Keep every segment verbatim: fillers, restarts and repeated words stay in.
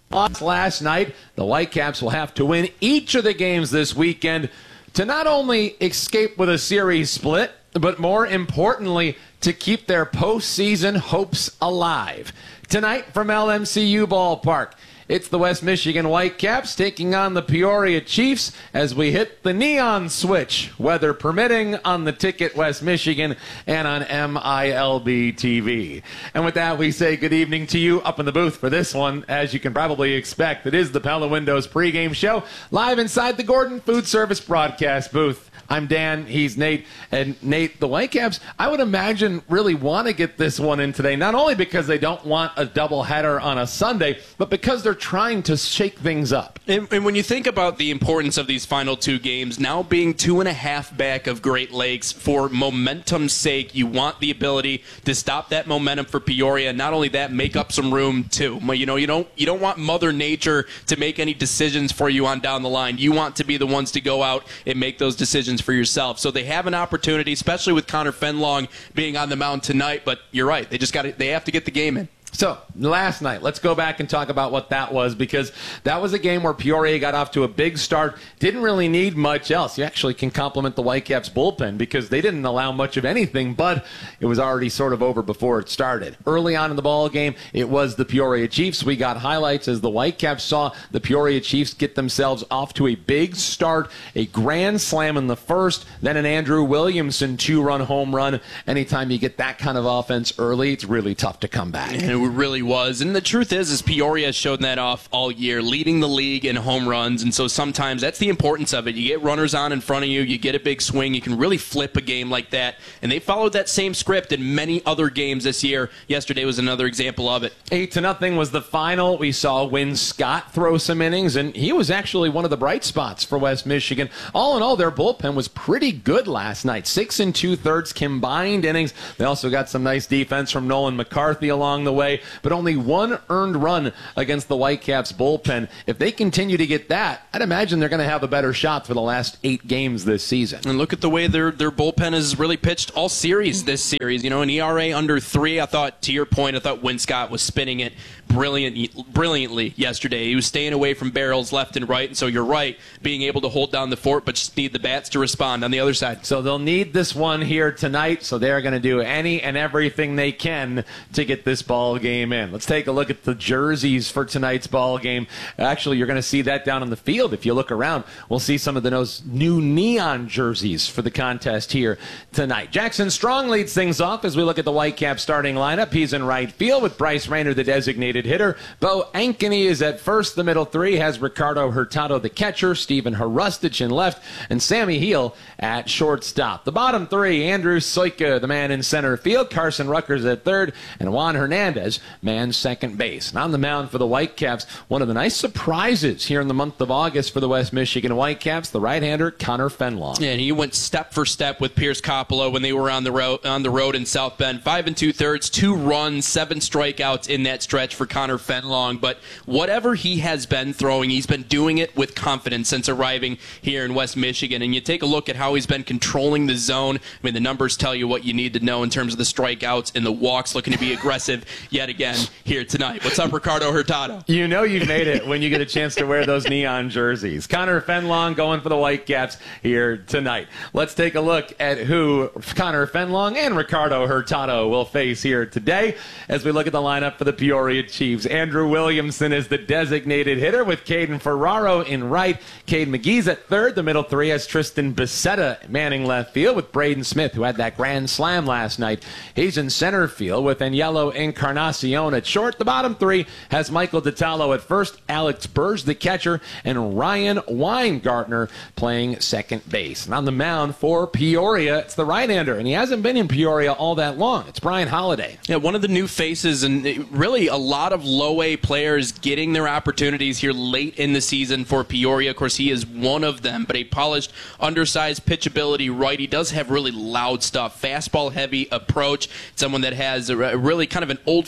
Last night, the Whitecaps will have to win each of the games this weekend to not only escape with a series split, but more importantly, to keep their postseason hopes alive. Tonight from L M C U Ballpark, it's the West Michigan Whitecaps taking on the Peoria Chiefs as we hit the neon switch, weather permitting, on the Ticket West Michigan and on M I L B T V. And with that, we say good evening to you up in the booth for this one. As you can probably expect, it is the Pella Windows pregame show live inside the Gordon Food Service broadcast booth. I'm Dan, he's Nate, and Nate, the Whitecaps, I would imagine, really want to get this one in today, not only because they don't want a doubleheader on a Sunday, but because they're trying to shake things up. And, and when you think about the importance of these final two games, now being two and a half back of Great Lakes, for momentum's sake, you want the ability to stop that momentum for Peoria. Not only that, make up some room too. You know, you don't you don't want Mother Nature to make any decisions for you on down the line. You want to be the ones to go out and make those decisions for yourself. So they have an opportunity, especially with Connor Fenlong being on the mound tonight. But you're right, they just got to, they have to get the game in. So, last night, let's go back and talk about what that was, because that was a game where Peoria got off to a big start, didn't really need much else. You actually can compliment the Whitecaps bullpen because they didn't allow much of anything, but it was already sort of over before it started. Early on in the ball game, it was the Peoria Chiefs. We got highlights as the Whitecaps saw the Peoria Chiefs get themselves off to a big start, a grand slam in the first, then an Andrew Williamson two-run home run. Anytime you get that kind of offense early, it's really tough to come back. And it really was. And the truth is, is Peoria has shown that off all year, leading the league in home runs. And so sometimes that's the importance of it. You get runners on in front of you, you get a big swing, you can really flip a game like that. And they followed that same script in many other games this year. Yesterday was another example of it. Eight to nothing was the final. We saw Win Scott throw some innings, and he was actually one of the bright spots for West Michigan. All in all, their bullpen was pretty good last night. Six and two-thirds combined innings. They also got some nice defense from Nolan McCarthy along the way, but only one earned run against the Whitecaps bullpen. If they continue to get that, I'd imagine they're going to have a better shot for the last eight games this season. And look at the way their their bullpen has really pitched all series this series. You know, an E R A under three. I thought, to your point, I thought Win Scott was spinning it brilliant, brilliantly yesterday. He was staying away from barrels left and right, and so you're right, being able to hold down the fort, but just need the bats to respond on the other side. So they'll need this one here tonight, so they're going to do any and everything they can to get this ball game in. Let's take a look at the jerseys for tonight's ball game. Actually, you're going to see that down on the field. If you look around, we'll see some of the those new neon jerseys for the contest here tonight. Jackson Strong leads things off as we look at the Whitecaps starting lineup. He's in right field with Bryce Rayner, the designated hitter. Bo Ankeny is at first. The middle three has Ricardo Hurtado, the catcher, Stephen Harustich in left, and Sammy Heel at shortstop. The bottom three, Andrew Soika, the man in center field, Carson Ruckers at third, and Juan Hernandez, man second base. And on the mound for the Whitecaps, one of the nice surprises here in the month of August for the West Michigan Whitecaps, the right-hander Connor Fenlong. Yeah, and he went step for step with Pierce Coppola when they were on the road on the road in South Bend. Five and two-thirds, two runs, seven strikeouts in that stretch for Connor Fenlong. But whatever he has been throwing, he's been doing it with confidence since arriving here in West Michigan. And you take a look at how he's been controlling the zone. I mean, the numbers tell you what you need to know in terms of the strikeouts and the walks, looking to be aggressive yet again here tonight. What's up, Ricardo Hurtado? You know you've made it when you get a chance to wear those neon jerseys. Connor Fenlong going for the Whitecaps here tonight. Let's take a look at who Connor Fenlong and Ricardo Hurtado will face here today as we look at the lineup for the Peoria Chiefs. Andrew Williamson is the designated hitter with Caden Ferraro in right. Cade McGee's at third. The middle three has Tristan Becerra manning left field with Braden Smith, who had that grand slam last night. He's in center field with Aniello Encarnacion at short. The bottom three has Michael DiTallo at first, Alex Burge, the catcher, and Ryan Weingartner playing second base. And on the mound for Peoria, it's the right-hander, and he hasn't been in Peoria all that long. It's Brian Holiday. Yeah, one of the new faces, and really a lot of low-A players getting their opportunities here late in the season for Peoria. Of course, he is one of them, but a polished, undersized pitchability right. He does have really loud stuff, fastball-heavy approach, someone that has a really kind of an old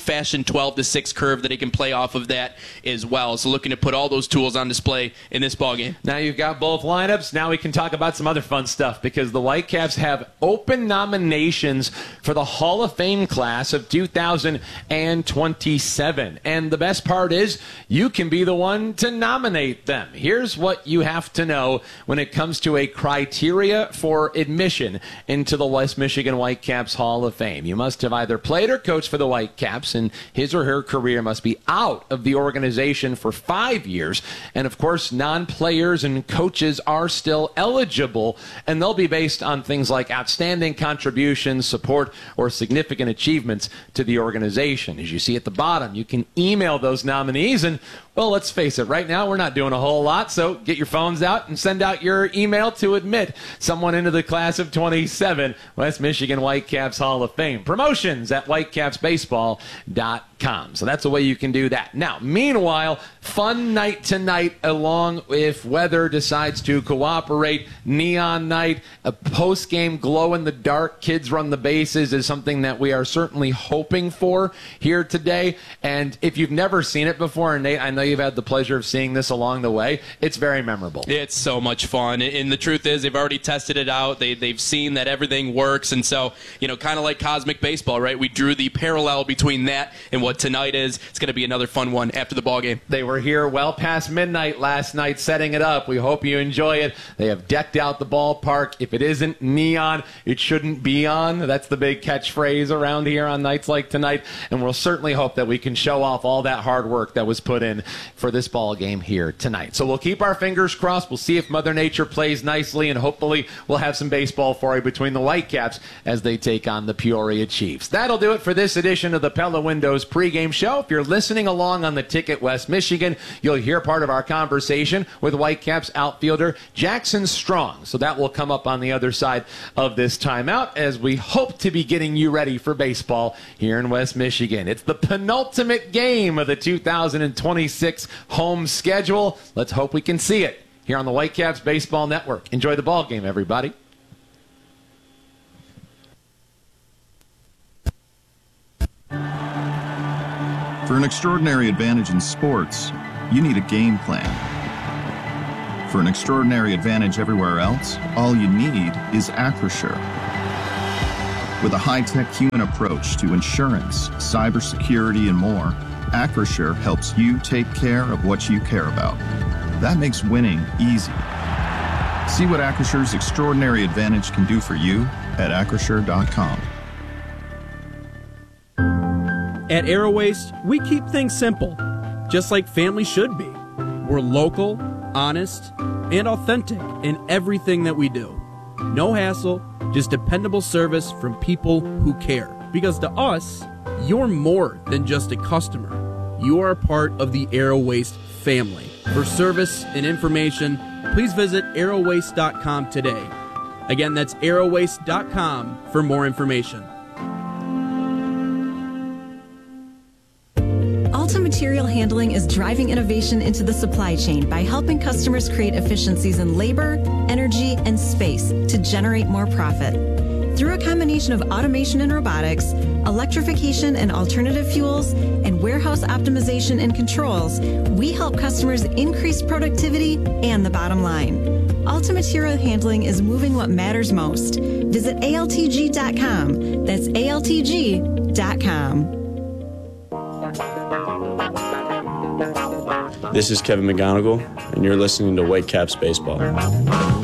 old-fashioned twelve to six curve that he can play off of that as well. So looking to put all those tools on display in this ballgame. Now you've got both lineups. Now we can talk about some other fun stuff because the Whitecaps have open nominations for the Hall of Fame class of two thousand twenty-seven. And the best part is you can be the one to nominate them. Here's what you have to know when it comes to a criteria for admission into the West Michigan Whitecaps Hall of Fame. You must have either played or coached for the Whitecaps, and his or her career must be out of the organization for five years. And of course, non-players and coaches are still eligible, and they'll be based on things like outstanding contributions, support, or significant achievements to the organization. As you see at the bottom, you can email those nominees, and well, let's face it, right now we're not doing a whole lot, so get your phones out and send out your email to admit someone into the class of twenty-seven West Michigan Whitecaps Hall of Fame. Promotions at whitecaps baseball dot com. So that's the way you can do that. Now, meanwhile, fun night tonight, along if weather decides to cooperate. Neon night, a post-game glow-in-the-dark kids run the bases is something that we are certainly hoping for here today. And if you've never seen it before, and Nate, I know you've had the pleasure of seeing this along the way, it's very memorable. It's so much fun. And the truth is, they've already tested it out. They, they've seen that everything works. And so, you know, kind of like Cosmic Baseball, right? We drew the parallel between that and what tonight is. It's going to be another fun one after the ball game. They were here well past midnight last night setting it up. We hope you enjoy it. They have decked out the ballpark. If it isn't neon, it shouldn't be on. That's the big catchphrase around here on nights like tonight. And we'll certainly hope that we can show off all that hard work that was put in for this ball game here tonight. So we'll keep our fingers crossed. We'll see if Mother Nature plays nicely, and hopefully we'll have some baseball for you between the Whitecaps as they take on the Peoria Chiefs. That'll do it for this edition of the Pella Windows pregame show. If you're listening along on the Ticket West Michigan, you'll hear part of our conversation with Whitecaps outfielder Jackson Strong. So that will come up on the other side of this timeout as we hope to be getting you ready for baseball here in West Michigan. It's the penultimate game of the two thousand twenty-six home schedule. Let's hope we can see it here on the Whitecaps Baseball Network. Enjoy the ball game, everybody. For an extraordinary advantage in sports, you need a game plan. For an extraordinary advantage everywhere else, all you need is Acrisure. With a high-tech human approach to insurance, cybersecurity, and more, Acrisure helps you take care of what you care about. That makes winning easy. See what Acrisure's extraordinary advantage can do for you at acrisure dot com. At Aero Waste, we keep things simple, just like family should be. We're local, honest, and authentic in everything that we do. No hassle, just dependable service from people who care. Because to us, you're more than just a customer. You are a part of the Aero Waste family. For service and information, please visit aero waste dot com today. Again, that's aero waste dot com for more information. Alta Material Handling is driving innovation into the supply chain by helping customers create efficiencies in labor, energy, and space to generate more profit. Through a combination of automation and robotics, electrification and alternative fuels, and warehouse optimization and controls, we help customers increase productivity and the bottom line. Alta Material Handling is moving what matters most. Visit A L T G dot com. That's A L T G dot com. This is Kevin McGonigal, and you're listening to Whitecaps Baseball.